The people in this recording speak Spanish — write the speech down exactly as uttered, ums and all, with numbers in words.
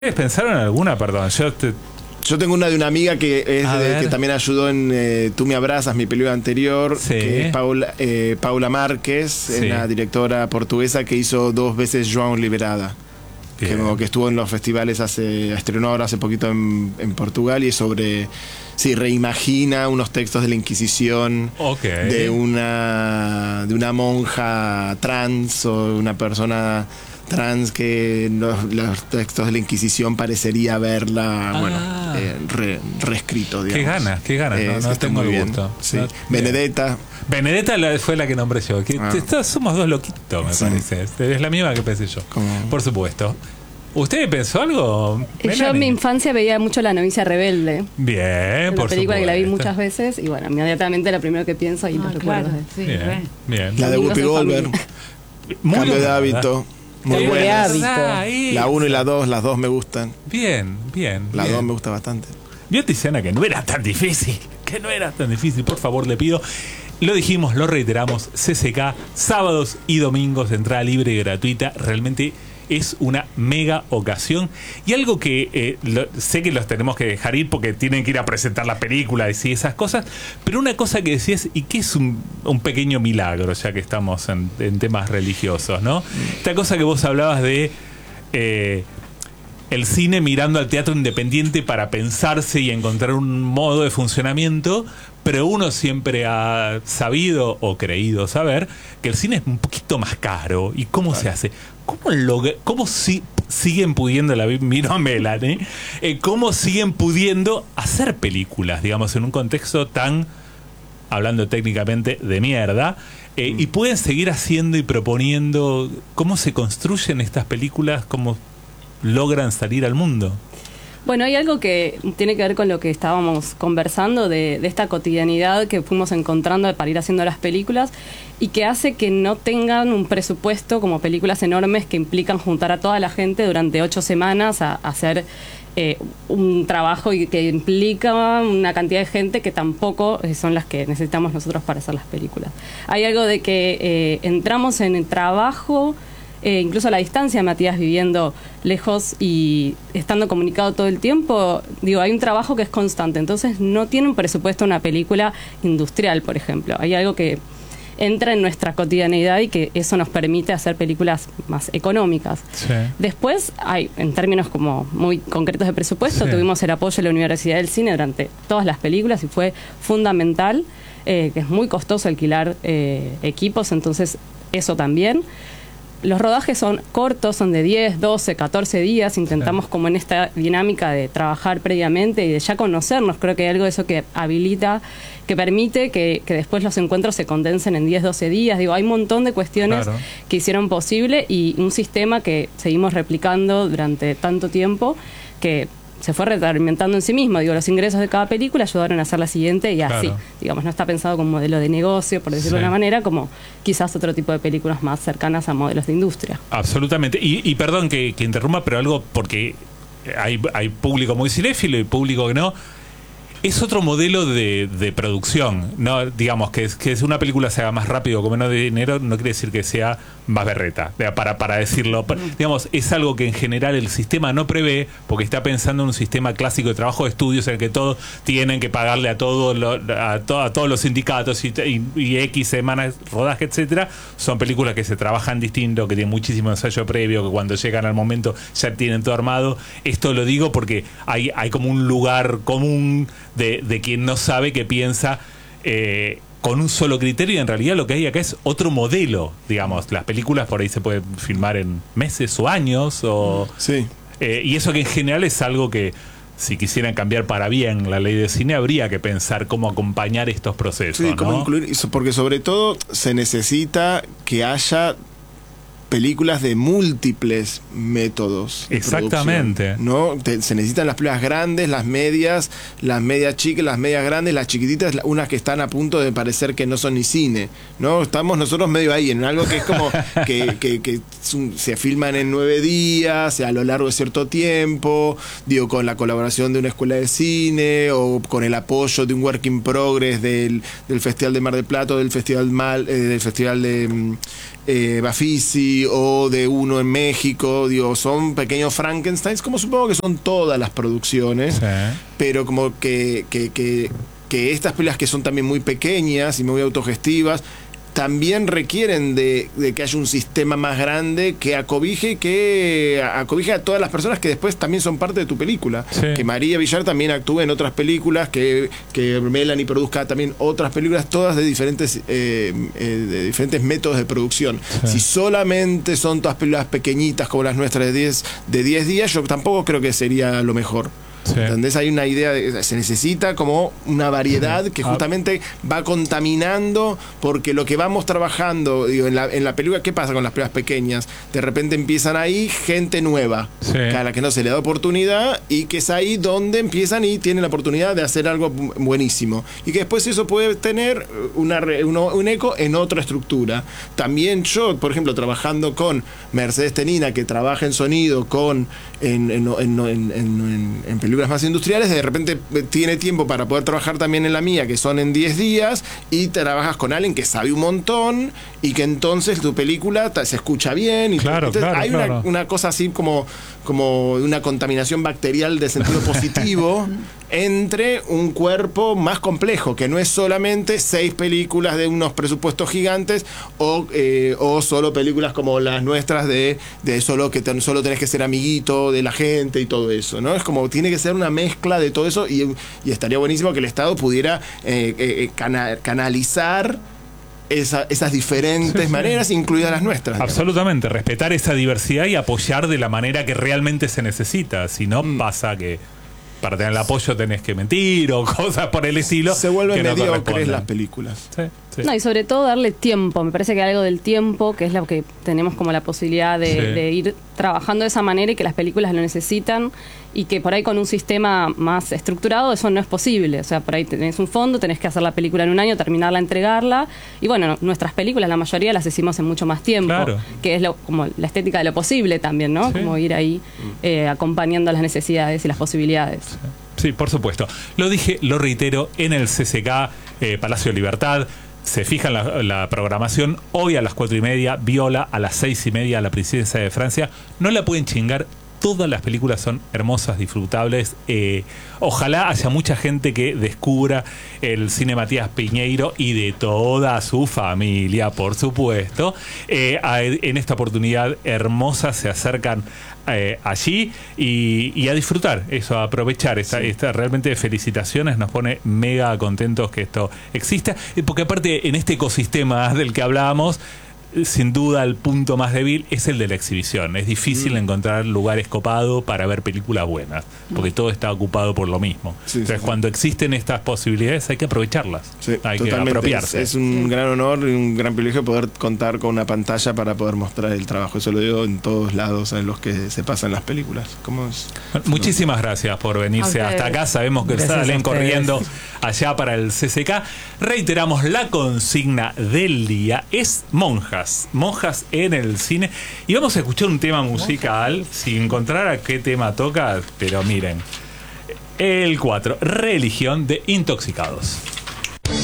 ¿Pensaron en alguna? Perdón, yo te... Yo tengo una de una amiga que es A de, ver. que también ayudó en eh, Tú me abrazas, mi película anterior, Sí. que es Paula, eh, Paula Márquez, Sí. una directora portuguesa que hizo dos veces João Liberada. Que, Bien. que estuvo en los festivales hace, estrenó ahora hace poquito en, en Portugal y es sobre, sí, reimagina unos textos de la Inquisición, Ok. de una de una monja trans o una persona trans que los, los textos de la Inquisición parecería verla, Ah. bueno, eh, re- reescrito, digamos. Qué ganas, qué ganas, Eh, no, es no que está tengo muy el bien. gusto. Sí. No, Benedetta. Benedetta la- fue la que nombré yo. Que Ah. esto- somos dos loquitos, me Sí. parece. Es la misma que pensé yo. Como- Por supuesto. ¿Usted pensó algo? Yo en Melanie? mi infancia veía mucho La novicia rebelde. Bien, Una por película que la vi supuesto. muchas veces y bueno, inmediatamente lo primero que pienso y Ah, los recuerdos. claro, sí, Bien, re. bien. La de Domingos Whoopi en Goldberg. familia. Muy Cambio de buena, hábito. Muy Qué buena. buena. verdad, hábito. ahí. La uno y la dos, las dos me gustan. Bien, bien. La bien. dos me gusta bastante. Vio, Tiziana, que no era tan difícil, que no era tan difícil, por favor, le pido. Lo dijimos, lo reiteramos, C C K, sábados y domingos, entrada libre y gratuita, realmente es una mega ocasión. Y algo que eh, lo- sé que los tenemos que dejar ir porque tienen que ir a presentar la película y sí, esas cosas, pero una cosa que decías, y que es un, un pequeño milagro, ya que estamos en, en temas religiosos, ¿no? Esta cosa que vos hablabas de... eh, el cine mirando al teatro independiente para pensarse y encontrar un modo de funcionamiento, pero uno siempre ha sabido o creído saber que el cine es un poquito más caro. ¿Y cómo se hace? ¿Cómo, logra- cómo si- siguen pudiendo, la vi- miro a Melanie, eh, cómo siguen pudiendo hacer películas, digamos, en un contexto tan, hablando técnicamente, de mierda? Eh, y pueden seguir haciendo y proponiendo cómo se construyen estas películas, cómo logran salir al mundo. Bueno, hay algo que tiene que ver con lo que estábamos conversando de, de esta cotidianidad que fuimos encontrando para ir haciendo las películas y que hace que no tengan un presupuesto como películas enormes que implican juntar a toda la gente durante ocho semanas a, a hacer eh, un trabajo y que implica una cantidad de gente que tampoco eh, son las que necesitamos nosotros para hacer las películas. Hay algo de que eh, entramos en el trabajo. Eh, incluso a la distancia, Matías viviendo lejos y estando comunicado todo el tiempo, digo, hay un trabajo que es constante, entonces no tiene un presupuesto una película industrial, por ejemplo. Hay algo que entra en nuestra cotidianidad y que eso nos permite hacer películas más económicas. Sí. Después, hay, en términos como muy concretos de presupuesto, Sí. tuvimos el apoyo de la Universidad del Cine durante todas las películas y fue fundamental, eh, que es muy costoso alquilar eh, equipos, entonces eso también. Los rodajes son cortos, son de diez, doce, catorce días. Intentamos como en esta dinámica de trabajar previamente y de ya conocernos. Creo que hay algo de eso que habilita, que permite que, que después los encuentros se condensen en diez, doce días. Digo, hay un montón de cuestiones Claro. que hicieron posible y un sistema que seguimos replicando durante tanto tiempo que se fue retroalimentando en sí mismo. Digo, los ingresos de cada película ayudaron a hacer la siguiente y así. Claro. Digamos, no está pensado como modelo de negocio, por decirlo Sí. de una manera, como quizás otro tipo de películas más cercanas a modelos de industria. Absolutamente. Y, y perdón que, que interrumpa, pero algo porque hay, hay público muy cinéfilo y público que no. Es otro modelo de, de producción, no digamos que, es, que es una película se haga más rápido con menos dinero, no quiere decir que sea más berreta, de- para, para decirlo. Pero, digamos, es algo que en general el sistema no prevé, porque está pensando en un sistema clásico de trabajo de estudios en el que todos tienen que pagarle a, todo lo- a, to- a todos los sindicatos y, y, y X semanas rodaje, etcétera. Son películas que se trabajan distinto, que tienen muchísimo ensayo previo, que cuando llegan al momento ya tienen todo armado. Esto lo digo porque hay, hay como un lugar común de, de quien no sabe que piensa eh, con un solo criterio, y en realidad lo que hay acá es otro modelo, digamos. Las películas por ahí se pueden filmar en meses o años, o Sí. eh, y eso que en general es algo que si quisieran cambiar para bien la ley de cine habría que pensar cómo acompañar estos procesos, Sí, cómo ¿no? incluir, y so- porque sobre todo se necesita que haya películas de múltiples métodos de Exactamente. producción, ¿no? Te- se necesitan las películas grandes, las medias, las medias chicas, las medias grandes, las chiquititas, la- unas que están a punto de parecer que no son ni cine, ¿no? Estamos nosotros medio ahí, en algo que es como que, que, que es un- se filman en nueve días, a lo largo de cierto tiempo, digo, con la colaboración de una escuela de cine o con el apoyo de un work in progress del, del Festival de Mar del Plata o del Festival, Mal, eh, del Festival de mm, eh, Bafisi Italy o de uno en México, digo, son pequeños Frankensteins, como supongo que son todas las producciones, Sí. pero como que, que, que, que estas películas que son también muy pequeñas y muy autogestivas, también requieren de, de que haya un sistema más grande que acobije que acobije a todas las personas que después también son parte de tu película. Sí. Que María Villar también actúe en otras películas, que, que Melanie produzca también otras películas, todas de diferentes eh, eh, de diferentes métodos de producción. Sí. Si solamente son todas películas pequeñitas como las nuestras de diez de diez días, yo tampoco creo que sería lo mejor. Sí. ¿Entendés? Hay una idea, de, se necesita como una variedad que justamente va contaminando, porque lo que vamos trabajando, digo, en la, en la película, ¿qué pasa con las películas pequeñas? De repente empiezan ahí gente nueva, Sí. que a la que no se le da oportunidad, y que es ahí donde empiezan y tienen la oportunidad de hacer algo buenísimo. Y que después eso puede tener una, uno, un eco en otra estructura. También yo, por ejemplo, trabajando con Mercedes Tenina, que trabaja en sonido, con en, en, en, en, en, en películas más industriales, de repente tiene tiempo para poder trabajar también en la mía, que son en diez días, y trabajas con alguien que sabe un montón y que entonces tu película se escucha bien. Y Claro, entonces claro, hay claro. Una, una cosa así como, como una contaminación bacterial de sentido positivo entre un cuerpo más complejo, que no es solamente seis películas de unos presupuestos gigantes o, eh, o solo películas como las nuestras de, de solo que ten, solo tenés que ser amiguito de la gente y todo eso, ¿no? Es como tiene que ser una mezcla de todo eso, y, y estaría buenísimo que el Estado pudiera eh, eh, cana, canalizar esa, esas diferentes Sí, sí. maneras, incluidas las nuestras. digamos. Absolutamente, respetar esa diversidad y apoyar de la manera que realmente se necesita. Si no, Mm. pasa que para tener el apoyo tenés que mentir o cosas por el estilo. Se vuelven que no mediocres corresponden. las películas. Sí, sí. No, y sobre todo darle tiempo. Me parece que algo del tiempo, que es lo que tenemos como la posibilidad de, Sí. de ir trabajando de esa manera, y que las películas lo necesitan, y que por ahí con un sistema más estructurado eso no es posible. O sea, por ahí tenés un fondo, tenés que hacer la película en un año, terminarla, entregarla. Y bueno, nuestras películas, la mayoría las hicimos en mucho más tiempo, Claro. que es lo, como la estética de lo posible también, ¿no? Sí. Como ir ahí eh, acompañando las necesidades y las posibilidades. Sí, por supuesto. Lo dije, lo reitero, en el C C K, eh, Palacio de Libertad. Se fijan la, la programación. Hoy a las cuatro y media, Viola, a las seis y media, La Presidencia de Francia. No la pueden chingar. Todas las películas son hermosas, disfrutables. Eh, ojalá haya mucha gente que descubra el cine Matías Piñeiro y de toda su familia, por supuesto. Eh, a, en esta oportunidad hermosa se acercan eh, allí y, y a disfrutar, eso, a aprovechar. Esta, Sí. esta realmente felicitaciones, nos pone mega contentos que esto exista. Eh, Porque aparte, en este ecosistema del que hablábamos, sin duda el punto más débil es el de la exhibición. Es difícil Mm. encontrar lugares copados para ver películas buenas, porque todo está ocupado por lo mismo. Sí, Entonces, sí, cuando existen estas posibilidades hay que aprovecharlas, Sí, hay que totalmente. apropiarse. Es, es un gran honor y un gran privilegio poder contar con una pantalla para poder mostrar el trabajo. Eso lo digo en todos lados en los que se pasan las películas. ¿Cómo es? Bueno, muchísimas gracias por venirse A hasta ustedes. acá. Sabemos que Gracias a salen ustedes. corriendo allá para el C C K. Reiteramos la consigna del día. Es monjas. Monjas en el cine. Y vamos a escuchar un tema musical. Si encontrara qué tema toca, pero miren. El cuatro, Religión de Intoxicados.